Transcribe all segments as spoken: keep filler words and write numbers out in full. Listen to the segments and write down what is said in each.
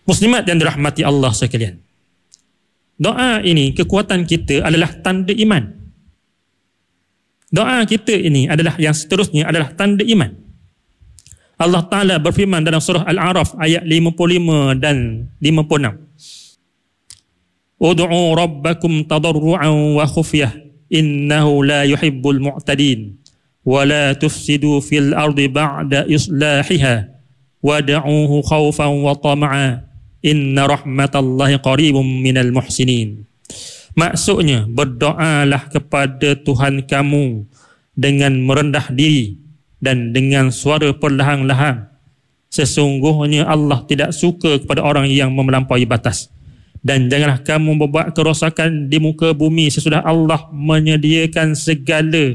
Muslimat yang dirahmati Allah sekalian, doa ini, kekuatan kita adalah tanda iman. Doa kita ini adalah yang seterusnya adalah tanda iman. Allah Ta'ala berfirman dalam surah Al-A'raf ayat lima puluh lima dan lima puluh enam. Ud'u rabbakum tadarru'an wa khufyah innahu la yuhibbul mu'tadin wa la tufsidu fil ardi ba'da islahiha wad'uhu khawfan wa tama'a inna rahmatallahi qaribum minal muhsinin. Maksudnya, berdoalah kepada Tuhan kamu dengan merendah diri dan dengan suara perlahan-lahan. Sesungguhnya Allah tidak suka kepada orang yang melampaui batas. Dan janganlah kamu membuat kerosakan di muka bumi sesudah Allah menyediakan segala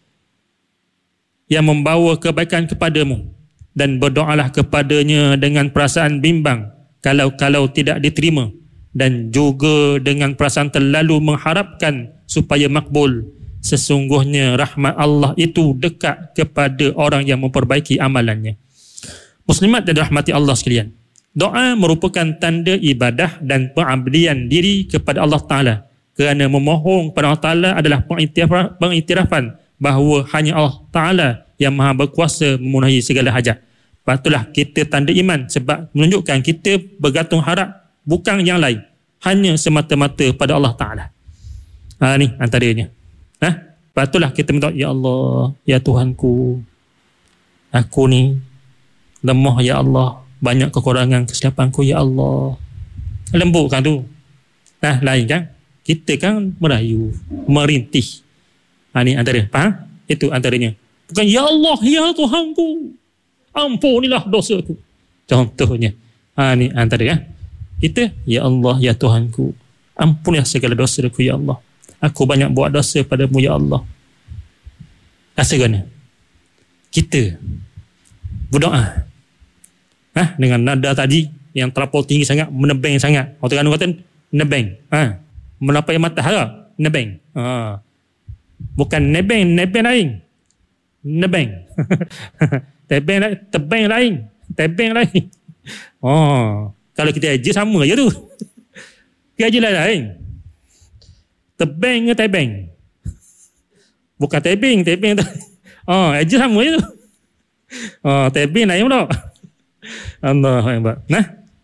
yang membawa kebaikan kepadamu. Dan berdoalah kepadanya dengan perasaan bimbang kalau-kalau tidak diterima, dan juga dengan perasaan terlalu mengharapkan supaya makbul. Sesungguhnya rahmat Allah itu dekat kepada orang yang memperbaiki amalannya. Muslimat dan rahmati Allah sekalian, doa merupakan tanda ibadah dan pengabdian diri kepada Allah Ta'ala, kerana memohon kepada Allah Ta'ala adalah pengiktirafan, pengiktirafan bahawa hanya Allah Ta'ala yang maha berkuasa memenuhi segala hajat. Patutlah kita tanda iman sebab menunjukkan kita bergantung harap bukan yang lain, hanya semata-mata pada Allah Ta'ala. Ha, ni antaranya. Ha? Patutlah kita minta, ya Allah, ya Tuhanku, aku ni lemah ya Allah, banyak kekurangan kesilapanku ya Allah. Lembutkan tu. Nah, lain kan? Kita kan merayu, merintih. Ha, ni antara. Faham? Itu antaranya. Bukan ya Allah, ya Tuhanku, ampunilah dosaku. Contohnya. Ha, ni antara ya. Kita, ya Allah, ya Tuhanku, ampunilah segala dosaku ya Allah. Aku banyak buat dosa padamu ya Allah. Rasa gana? Kita berdoa, ha, dengan nada tadi yang terlampau tinggi sangat, menebeng sangat. Orang Terengganu kata nebeng. Ha, melapai mata harap, nebeng. Ha. Bukan nebeng, nebeng lain. Nebeng. Tebeng lain, tebeng lain. Tebeng lain. Oh. Kalau kita aja sama je tu. Kita aja lain. Tebeng ke tebeng? Bukan tebing, tebing tu. Oh, aja sama je tu. Oh, tebing lain pula. Allahuakbar. Nah.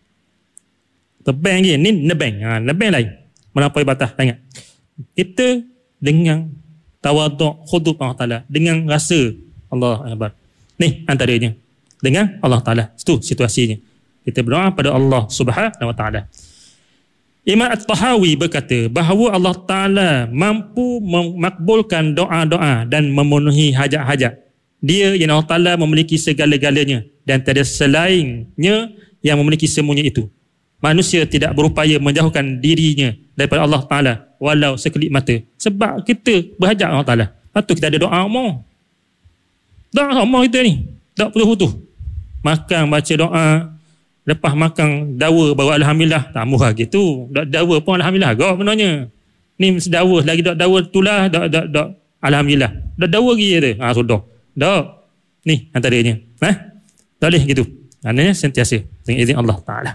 Tebeng je, ni nebeng. Ha, nebeng lain. Melampaui batas sangat. Kita dengan tawaduk, khudub Allah Ta'ala, dengan rasa Allahuakbar. Ni antaranya. Dengan Allah Ta'ala. Itu situasinya. Kita berdoa pada Allah Subhanahu Wa Taala. Imam At-Tahawi berkata bahawa Allah Ta'ala mampu memakbulkan doa-doa dan memenuhi hajat-hajat. Dia yang Allah Ta'ala memiliki segala-galanya dan tiada selainnya yang memiliki semuanya itu. Manusia tidak berupaya menjauhkan dirinya daripada Allah Ta'ala walau sekelip mata. Sebab kita berhajat Allah Ta'ala. Patut kita ada doa umum. Doa umum kita ni. Tak putus-putus. Makan, baca doa. Lepas makan dawa bawa alhamdulillah, tak murah gitu. Dak dawa pun alhamdulillah gak benarnya. Ni dawa lagi dak dawa tulah dak dak dak alhamdulillah. Dak dawa lagi dia. Ha sudah. Dak. Ni antaranya. Ha? Tak boleh gitu. Maknanya sentiasa dengan izin Allah Taala.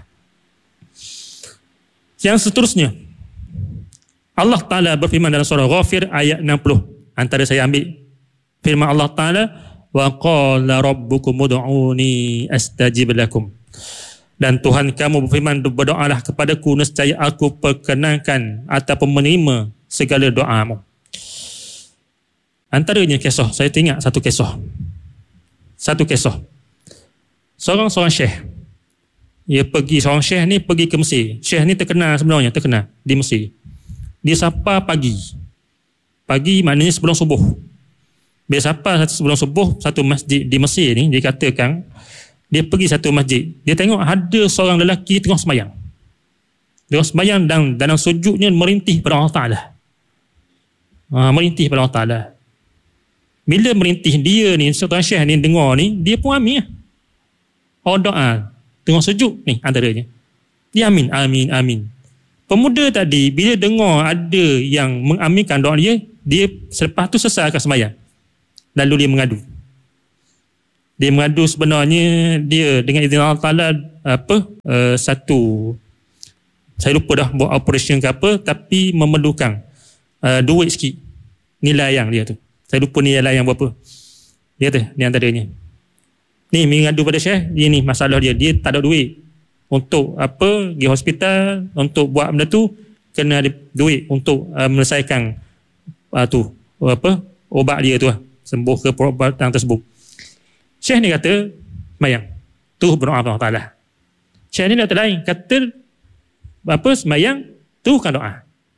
Yang seterusnya, Allah Taala berfirman dalam surah Ghafir ayat enam puluh. Antara saya ambil firman Allah Taala, wa qala rabbukum ud'uni astajib lakum. Dan Tuhan kamu berfirman, berdoalah kepadaku, nescaya aku perkenankan ataupun menerima segala doamu. Antaranya kisah, saya teringat satu kisah. Satu kisah. Seorang-seorang syekh. Dia pergi, seorang syekh ni pergi ke Mesir. Syekh ni terkenal sebenarnya, terkenal di Mesir. Dia sapa pagi. Pagi maknanya sebelum subuh. Bila sapa sebelum subuh, satu masjid di Mesir ni, dia katakan, dia pergi satu masjid. Dia tengok ada seorang lelaki tengah sembahyang. Dia sembahyang dan dalam sujudnya merintih pada Allah Ta'ala. Ha, merintih pada Allah Ta'ala. Bila merintih dia ni, seorang syekh ni dengar ni, dia pun amin. Oh doa. Tengah sujud ni antaranya. Dia amin, amin, amin. Pemuda tadi bila dengar ada yang mengaminkan doa dia, dia selepas tu selesaikan sembahyang. Lalu dia mengadu. Dia mengadu sebenarnya dia dengan izin Allah Ta'ala apa uh, satu, saya lupa dah buat operation ke apa, tapi memerlukan uh, duit sikit nilai yang dia tu. Saya lupa nilai yang berapa. Dia tu, ni antaranya. Ni mengadu pada Syekh, dia ni masalah dia. Dia tak ada duit untuk apa, pergi hospital, untuk buat benda tu, kena ada duit untuk uh, menyelesaikan uh, tu, apa, ubat dia tu lah. Sembuh ke perubatan tersebut. Syekh ni kata, semayang. Tu berdoa kepada Allah Ta'ala. Syekh ni kata lain. Kata, apa, semayang, tu bukan doa.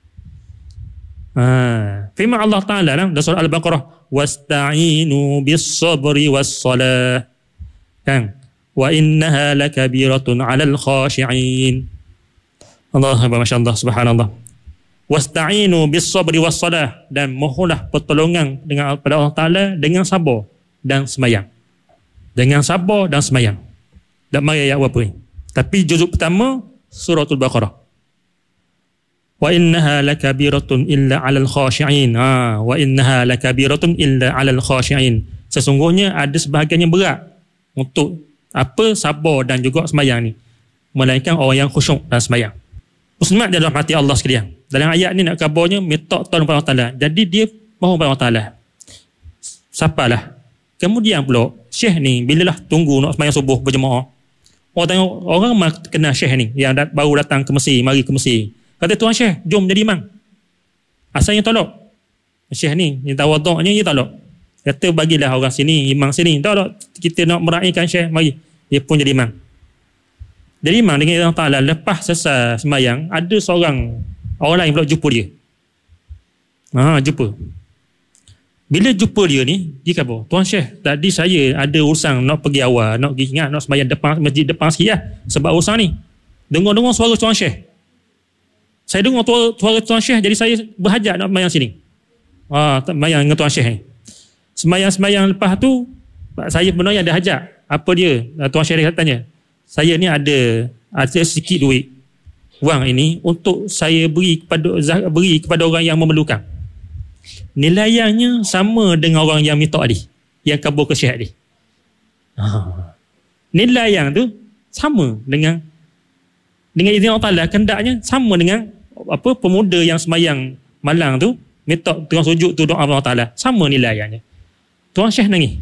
Ha. Firman Allah Ta'ala dalam surah Al-Baqarah, wasta'inu bis-sabri was-salah. Kan? Wa innaha lakabiratun 'alal khashi'in. Allah, masya-Allah, subhanallah. Wasta'inu bis-sabri was-salah, dan mohonlah pertolongan dengan pada Allah Taala dengan sabar dan semayang. Dengan sabar dan semayang. Tak mari ayat apa ni. Tapi juzuk pertama suratul Baqarah. Wa innaha lakabiratun illa 'alal khashi'in. Ha, wa innaha lakabiratun illa 'alal khashi'in. Sesungguhnya ada sebahagian yang berat untuk apa, sabar dan juga semayang ni, melainkan orang yang khusyuk dan semayang. Muslimat dalam hati Allah sekalian. Dalam ayat ni nak kabarnya minta tolong pada Allah Ta'ala. Jadi dia mohon pada Allah Ta'ala. Siapalah. Kemudian pula Syekh ni bila lah tunggu nak semayang subuh berjemaah, orang tengok orang kenal Syekh ni yang dat, baru datang ke Mesir, mari ke Mesir. Kata, Tuan Syekh, jom jadi imam. Asalnya tolak. Syekh ni, yang tawaduknya dia tolak. Kata, bagilah orang sini, imam sini. Tak tak, kita nak meraihkan Syekh, mari. Dia pun jadi imam. Jadi imam dengan Allah Ta'ala, lepas selesai semayang, ada seorang, orang lain pula jumpa dia. Ha, jumpa. Bila jumpa dia ni, dia kata, Tuan Syekh, tadi saya ada urusan nak pergi awal, nak pergi ingat, nak semayang depan, masjid depan sikit lah. Sebab urusan ni. Dengar-dengar suara Tuan Syekh. Saya dengar suara Tuan Syekh, jadi saya berhajat nak semayang sini. Ha, semayang dengan Tuan Syekh ni. Semayang-semayang lepas tu, saya sebenarnya ada hajat. Apa dia? Tuan Syekh katanya, saya ni ada ada sikit duit wang ini untuk saya beri kepada beri kepada orang yang memerlukan. Nilainya sama dengan orang yang minta tadi, yang kabur ke Syekh tadi. Ha. Nilai yang tu sama dengan dengan izin Allah Ta'ala, kendaknya sama dengan apa pemuda yang semayang malang tu minta tengah sujud tu doa Allah Ta'ala, sama nilainya. Tuan Syekh nangis.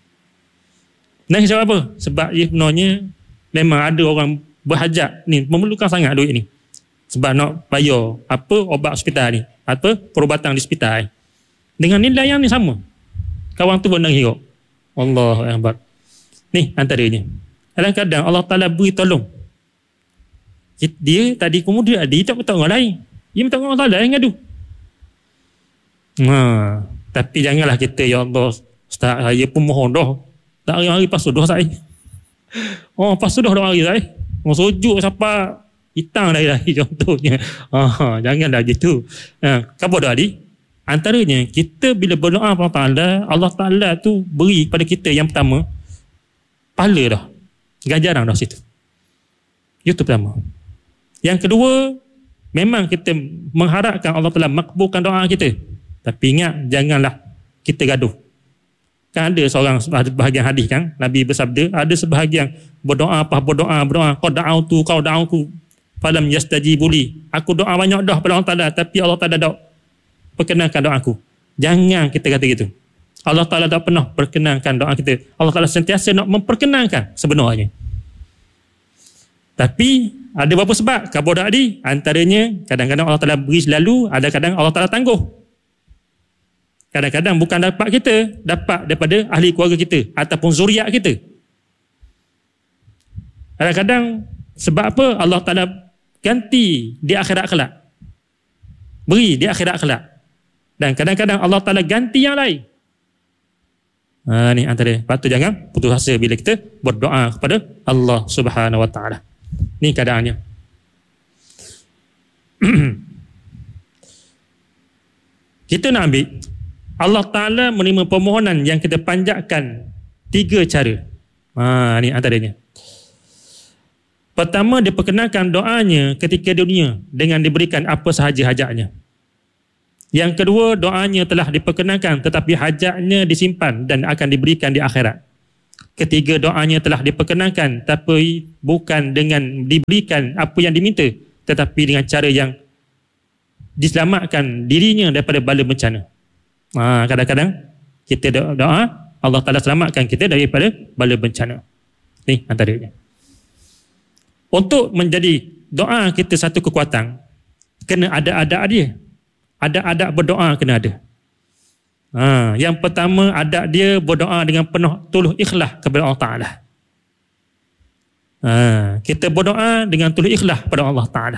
Nangis sebab apa? Sebab dia sebenarnya memang ada orang berhajat ni, memerlukan sangat duit ni. Sebab nak bayar apa obat hospital ni, apa perubatan di hospital ni. Dengan nilai yang ni sama. Kawan tu pun nangis kok. Allahu Akbar. Ni antaranya. Kadang-kadang Allah Ta'ala beri tolong. Dia tadi kemudian dia tak minta orang lain. Dia minta orang Ta'ala yang ngadu. Ha, tapi janganlah kita, ya Allah, Ustaz, saya pun mohon dah. Tak hari-hari pas sudah saya. Oh, pas sudah dah hari saya. Oh, sujud sampai hitam lagi-lagi contohnya. Ha, janganlah gitu. Ha, kabar dah adik. Antaranya, kita bila berdoa kepada Allah Ta'ala, Allah Ta'ala tu beri pada kita yang pertama, pahala dah. Ganjaran dah situ. Itu pertama. Yang kedua, memang kita mengharapkan Allah Ta'ala makbulkan doa kita. Tapi ingat, janganlah kita gaduh. Kan ada seorang bahagian hadis kan, Nabi bersabda, ada sebahagian berdoa apa berdoa berdoa, kau da'autu kau da'auku falam yastajibu li. Aku doa banyak dah pada Allah Ta'ala, tapi Allah Ta'ala tak perkenankan doaku. Jangan kita kata gitu. Allah Ta'ala tak pernah perkenankan doa kita. Allah Ta'ala sentiasa nak memperkenankan sebenarnya. Tapi ada beberapa sebab kabur tadi. Antaranya kadang-kadang Allah Ta'ala beri selalu, ada kadang Allah Ta'ala tangguh. Kadang-kadang bukan dapat kita, dapat daripada ahli keluarga kita ataupun zuriat kita. Kadang-kadang sebab apa Allah Ta'ala ganti di akhirat kelak. Beri di akhirat kelak. Dan kadang-kadang Allah Ta'ala ganti yang lain. Ha, ni antara. Lepas tu jangan putus asa bila kita berdoa kepada Allah Subhanahu Wa Ta'ala. Ni keadaannya. Kita nak ambil Allah Ta'ala menerima permohonan yang kita panjatkan tiga cara. Ha, ni antaranya. Pertama, dia perkenalkan doanya ketika dunia dengan diberikan apa sahaja hajatnya. Yang kedua, doanya telah diperkenalkan tetapi hajatnya disimpan dan akan diberikan di akhirat. ketiga doanya telah diperkenankan, tapi bukan dengan diberikan apa yang diminta, tetapi dengan cara yang diselamatkan dirinya daripada bala bencana. Ha, kadang-kadang kita doa, Allah Ta'ala selamatkan kita daripada bala bencana. Ni antaranya. Untuk menjadi doa kita satu kekuatan, kena ada adab dia. Ada adab berdoa kena ada. Ha, yang pertama, adab dia berdoa dengan penuh tulus ikhlas kepada Allah Ta'ala. Ha, kita berdoa dengan tulus ikhlas kepada Allah Ta'ala.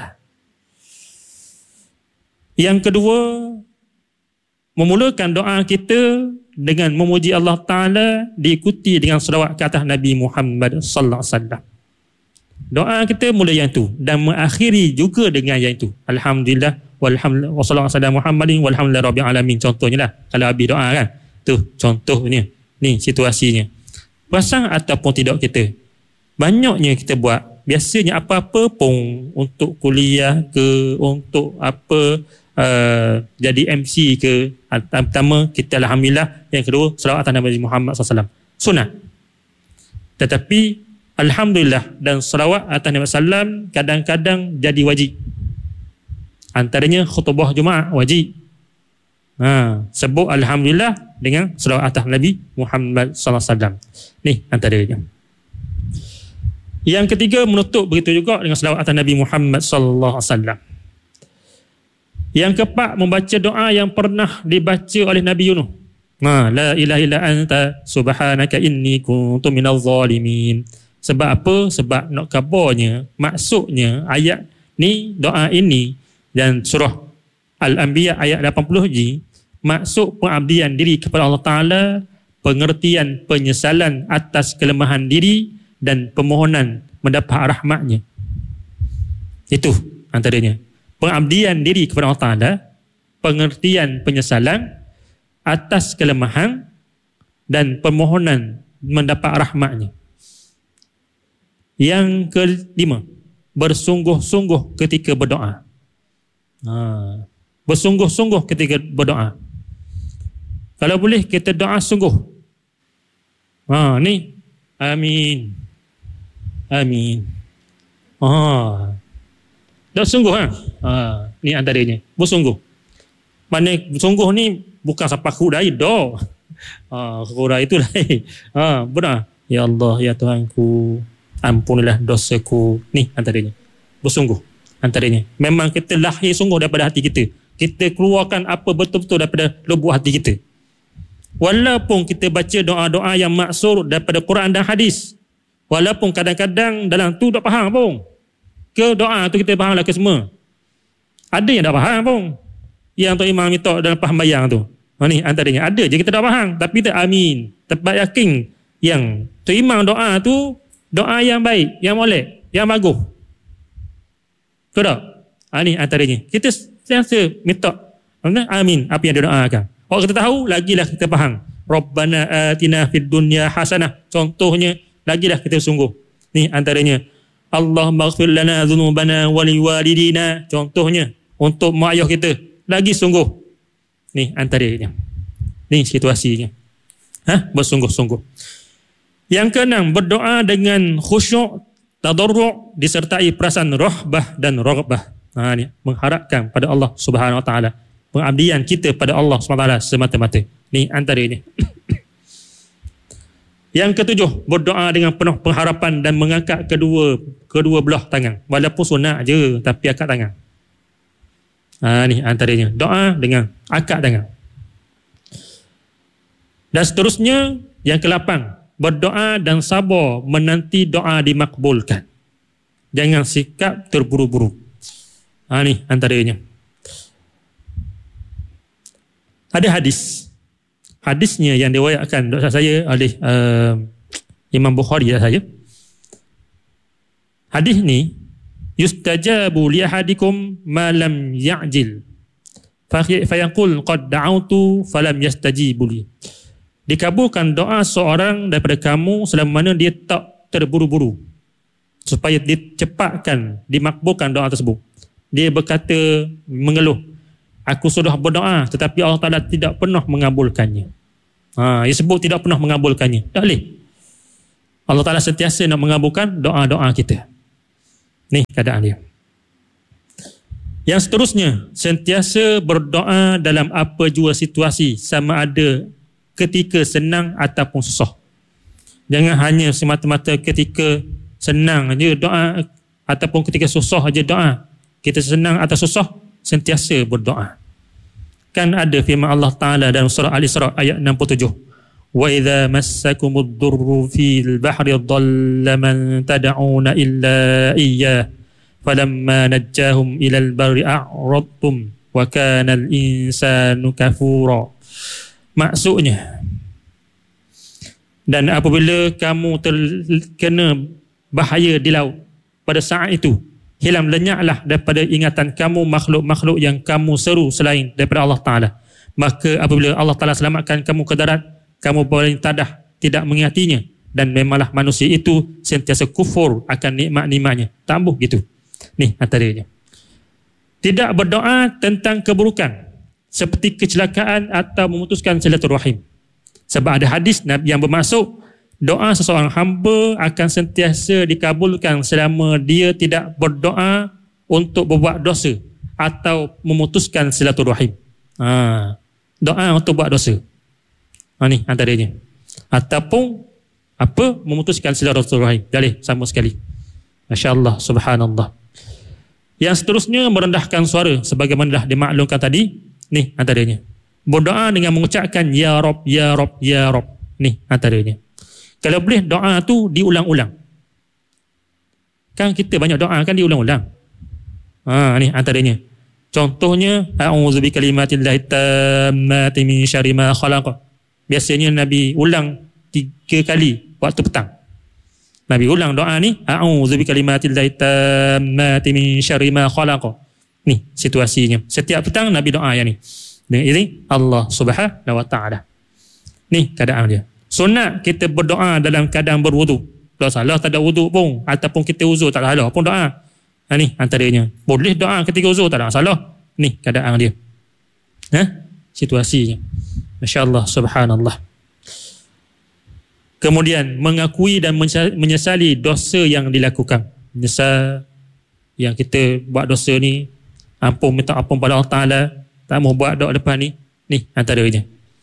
Yang kedua, memulakan doa kita dengan memuji Allah Ta'ala diikuti dengan selawat ke atas Nabi Muhammad sallallahu alaihi wasallam. Doa kita mula yang itu dan mengakhiri juga dengan yang itu. Alhamdulillah walhamdulillah wassallallahu alaihi Muhammadin walhamdulillah rabbil alamin. Contohnya lah kalau habis doa kan. Tu contohnya. Ni situasinya. Perasan ataupun tidak kita. Banyaknya kita buat. Biasanya apa-apa pun untuk kuliah ke, untuk apa Uh, jadi M C ke, pertama kita alhamdulillah, yang kedua selawat atas Nabi Muhammad sallallahu alaihi wasallam, sunat. Tetapi alhamdulillah dan selawat atas Nabi sallallahu alaihi wasallam kadang-kadang jadi wajib. Antaranya khutbah Jumaat wajib. Ha, sebut alhamdulillah dengan selawat atas Nabi Muhammad sallallahu alaihi wasallam. Ni antaranya. Yang ketiga, menutup begitu juga dengan selawat atas Nabi Muhammad sallallahu alaihi wasallam. Yang keempat, membaca doa yang pernah dibaca oleh Nabi Yunus. Ha, la ilaha illa anta subhanaka inni kuntu minaz zalimin. Sebab apa? Sebab nak kabarnya, maksudnya ayat ni, doa ini dan surah Al-Anbiya ayat lapan puluh ji, maksud pengabdian diri kepada Allah Ta'ala, pengertian penyesalan atas kelemahan diri dan permohonan mendapat rahmatnya. Itu antaranya. Pengabdian diri kepada Allah Ta'ala, pengertian penyesalan atas kelemahan dan permohonan mendapat rahmatnya. Yang kelima, bersungguh-sungguh ketika berdoa. Ha, bersungguh-sungguh ketika berdoa. Kalau boleh kita doa sungguh. Ha, ni amin. Amin. Ha. Dah sungguh ha? Ha, ni antaranya. Bersungguh. Mana bersungguh ni bukan sampai kurai dah. Ha, kurai itu lain. Ha, benar. Ya Allah, ya Tuhanku, ampunilah dosaku. Ni antaranya. Bersungguh. Antaranya. Memang kita lahir sungguh daripada hati kita. Kita keluarkan apa betul-betul daripada lubuk hati kita. Walaupun kita baca doa-doa yang maksud daripada Quran dan hadis. Walaupun kadang-kadang dalam tu tak faham pun. Ke doa tu kita faham lah ke semua. Ada yang tak faham pun. Yang Tok Imam minta dalam faham bayang tu. Ha, ni antaranya. Ada je kita tak faham. Tapi kita amin. Tepat yakin yang Tok Imam doa tu doa yang baik, yang molek, yang bagus. Ke tak? Ha, ni antaranya. Kita sentiasa minta amin apa yang dia doakan. Kalau kita tahu, lagilah kita faham. Rabbana atina fid dunya hasanah. Contohnya, lagilah kita sungguh. Ni antaranya. Allah maghfir lana dhunubana wali walidina. Contohnya untuk mak ayah kita, lagi sungguh. Ni antaranya. Ni situasinya. Ha? Bersungguh-sungguh. Yang keenam, berdoa dengan khusyuk, tadarru' disertai perasaan rahbah dan raghbah. Ha, ni mengharapkan pada Allah Subhanahu wa taala. Pengabdian kita pada Allah Subhanahu wa taala semata-mata. Ni antaranya. Yang ketujuh, berdoa dengan penuh pengharapan dan mengangkat kedua kedua belah tangan. Walaupun sunat je, tapi angkat tangan. Ha, ni antaranya. Doa dengan angkat tangan. Dan seterusnya, yang kelapan, berdoa dan sabar menanti doa dimakbulkan. Jangan sikap terburu-buru. Ha, ni antaranya. Ada hadis. Hadisnya yang diriwayatkan dosa saya oleh uh, Imam Bukhari saja. Hadis ni, yustajabu li ahadikum ma lam ya'jil fa yaqul qad da'awtu falam yastajibu li. Dikabulkan doa seorang daripada kamu selama mana dia tak terburu-buru, supaya dicepatkan, dimakbulkan doa tersebut. Dia berkata, mengeluh, aku sudah berdoa tetapi Allah Ta'ala tidak pernah mengabulkannya. Ha, dia sebut tidak pernah mengabulkannya. Tak boleh. Allah Ta'ala sentiasa nak mengabulkan doa-doa kita. Ni keadaan dia. Yang seterusnya, sentiasa berdoa dalam apa jua situasi, sama ada ketika senang ataupun susah. Jangan hanya semata-mata ketika senang je doa ataupun ketika susah aja doa. Kita senang atau susah, sentiasa berdoa. Kan ada firman Allah Ta'ala dalam surah Al-Isra ayat enam puluh tujuh. Wa idza massakumud durru fil bahri dhalla man tad'una illa iyyah falamma najjahum ilal barri a'radtum wa kana al-insanu kafura. Maksudnya, dan apabila kamu terkena bahaya di laut, pada saat itu hilang lenyaplah daripada ingatan kamu makhluk-makhluk yang kamu seru selain daripada Allah Ta'ala. Maka apabila Allah Ta'ala selamatkan kamu ke darat, kamu boleh tadah tidak mengingatinya, dan memanglah manusia itu sentiasa kufur akan nikmat-nikmatnya. Tambah gitu. Ni antaranya. Tidak berdoa tentang keburukan seperti kecelakaan atau memutuskan silaturahim. Sebab ada hadis yang bermaksud doa seseorang hamba akan sentiasa dikabulkan selama dia tidak berdoa untuk berbuat dosa atau memutuskan silaturahim. Ha, doa untuk buat dosa. Ha, ni antaranya. Ataupun apa? Memutuskan silaturahim. Boleh sama sekali. Masya-Allah, subhanallah. Yang seterusnya merendahkan suara sebagaimana dah dimaklumkan tadi. Ni antaranya. Berdoa dengan mengucapkan ya Rabb, ya Rabb, ya Rabb. Ni antaranya. Kalau boleh doa tu diulang-ulang. Kan kita banyak doa kan diulang-ulang. Ha, ni antaranya. Contohnya a'udzu bikalimatillahi tammati min syarri ma khalaq. Biasanya Nabi ulang tiga kali waktu petang. Nabi ulang doa ni a'udzu bikalimatillahi tammati min syarri ma khalaq. Ni situasinya. Setiap petang Nabi doa yang ni. Dengan izin Allah Subhanahu wa taala. Ni keadaan dia. Sunat kita berdoa dalam keadaan berwudu. Tak salah tak ada wudu pun, ataupun kita uzur tak salah pun doa. Ha, ni antaranya. Boleh doa ketika uzur tak ada salah. Ni keadaan dia. Ha? Situasinya. Masya-Allah, subhanallah. Kemudian mengakui dan menyesali dosa yang dilakukan. Menyesal yang kita buat dosa ni, ampun, minta ampun pada Allah Ta'ala, tak mau buat doa lepas ni. Ni antaranya.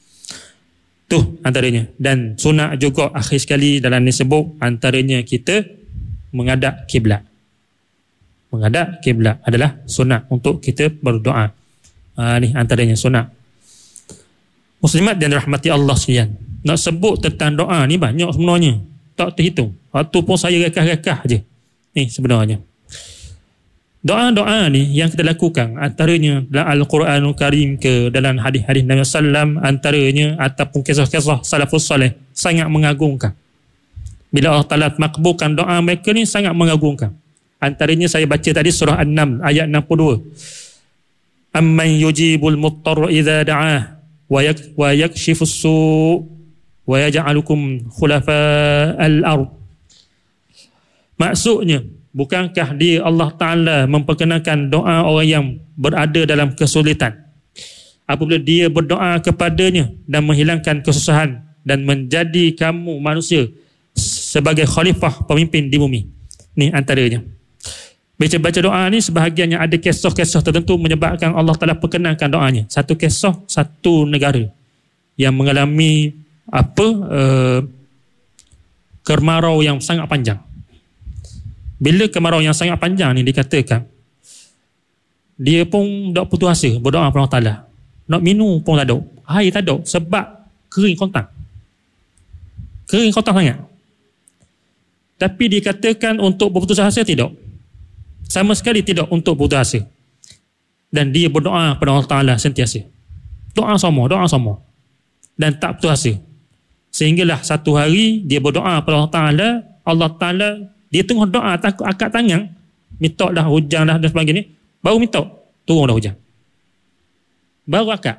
Tu antaranya. Dan sunat juga akhir sekali dalam ni sebut, antaranya kita menghadap kiblat. Menghadap kiblat adalah sunat untuk kita berdoa. Ha, ni antaranya sunat. Muslimat dan rahmati Allah sekalian. Nak sebut tentang doa ni banyak sebenarnya. Tak terhitung. Waktu pun saya rekah-rekah je. Ni sebenarnya. Doa-doa ni yang kita lakukan, antaranya dalam Al-Quranul Karim ke dalam hadis-hadis Nabi sallallahu alaihi wasallam, antaranya ataupun kisah-kisah salafus salih, sangat mengagumkan. Bila Allah Ta'ala makbulkan doa mereka ni sangat mengagumkan. Antaranya saya baca tadi surah An-Naml ayat enam puluh dua. Amman yujibul muttarra idza da'ah wa yakshifus su' wa yaj'alukum khulafa'al ard. Maksudnya, bukankah dia Allah Ta'ala memperkenalkan doa orang yang berada dalam kesulitan apabila dia berdoa kepadanya dan menghilangkan kesusahan dan menjadi kamu manusia sebagai khalifah pemimpin di bumi. Ni antaranya. Baca-baca doa ni sebahagiannya ada kisah-kisah tertentu menyebabkan Allah Ta'ala perkenalkan doanya. Satu kisah, satu negara yang mengalami apa uh, kemarau yang sangat panjang. Bila kemarau yang sangat panjang ni dikatakan, dia pun tak putus asa berdoa kepada Allah Ta'ala. Nak minum pun tak ada. Air tak ada sebab kering kontang. Kering kontang sangat. Tapi dikatakan untuk berputus asa tidak. Sama sekali tidak untuk berputus asa. Dan dia berdoa kepada Allah Ta'ala sentiasa. Doa sama, doa sama. Dan tak putus asa. Sehinggalah satu hari dia berdoa kepada Allah Ta'ala, Allah Ta'ala dia tengah doa takut akad tangan, minta dah hujan dah dan sebagainya, baru minta turun dah hujan, baru akad.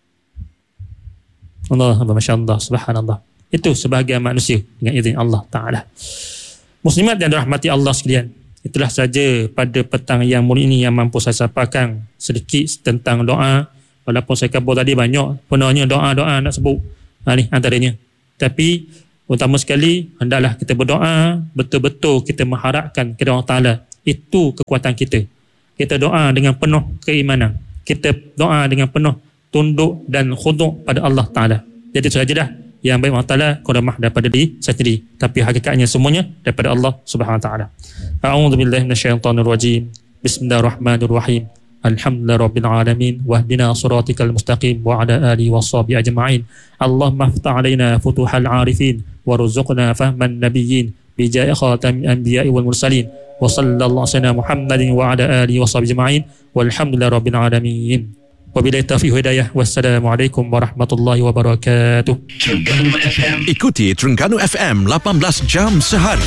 Allah, masya-Allah, subhanallah. Itu sebahagian manusia dengan izin Allah Ta'ala. Muslimat dan rahmati Allah sekalian, itulah saja pada petang yang mulia ini yang mampu saya sampaikan sedikit tentang doa. Walaupun saya kabur tadi banyak penuhnya doa-doa nak sebut, ha, ni antaranya. Tapi Utama sekali, hendaklah kita berdoa, betul-betul kita mengharapkan kepada Allah Ta'ala. Itu kekuatan kita. Kita doa dengan penuh keimanan. Kita doa dengan penuh tunduk dan khuduk pada Allah Ta'ala. Jadi itu saja dah. Yang baik Allah Ta'ala, qadamah daripada diri saya sendiri. Tapi hakikatnya semuanya daripada Allah Subhanahu Wa Ta'ala. A'udzubillahi minasyaitonirrajim. Bismillahirrahmanirrahim. Alhamdulillah Rabbil Alamin. Wahdina suratikal mustaqim. Wa ala alihi wa sahbihi ajma'in. Allahumma aftah alaina futuhal arifin. Warzuqna fahman nabiyyin. Bijai khatamil anbiya'i wal mursalin. Wa sallallahu alaihi Muhammadin wa ala alihi wa sahbihi ajma'in. Walhamdulillah Rabbil Alamin. Wabillahi taufiq hidayah. Wassalamualaikum warahmatullahi wabarakatuh. Ikuti Terengganu F M lapan belas jam sehari.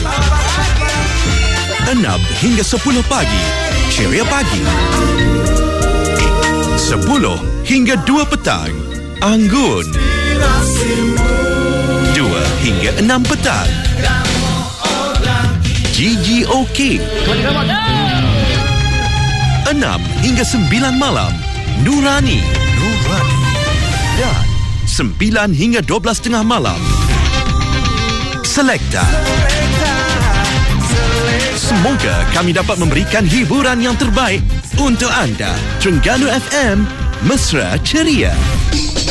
enam hingga sepuluh pagi. Ceria pagi. sepuluh hingga dua petang. Anggun. dua hingga enam petang. G G O K. enam hingga sembilan malam. Nurani. Nurani. Dan sembilan hingga dua belas tengah malam. Selekta. Semoga kami dapat memberikan hiburan yang terbaik untuk anda. Terengganu F M, mesra ceria.